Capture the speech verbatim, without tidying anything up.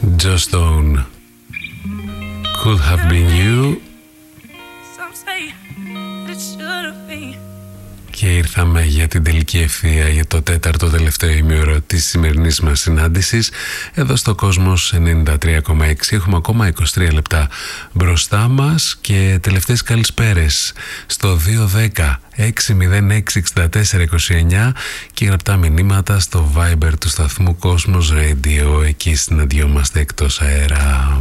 Joss Stone, Could Have Been You. Και ήρθαμε για την τελική ευθεία, για το τέταρτο τελευταίο ημίωρο της σημερινής μας συνάντησης εδώ στο Κόσμος ενενήντα τρία κόμμα έξι. Έχουμε ακόμα είκοσι τρία λεπτά μπροστά μας και τελευταίες καλησπέρες στο δύο δέκα έξι μηδέν έξι εξήντα τέσσερα είκοσι εννιά και γραπτά μηνύματα στο Viber του σταθμού Κόσμος Radio. Εκεί συναντιόμαστε εκτός αέρα.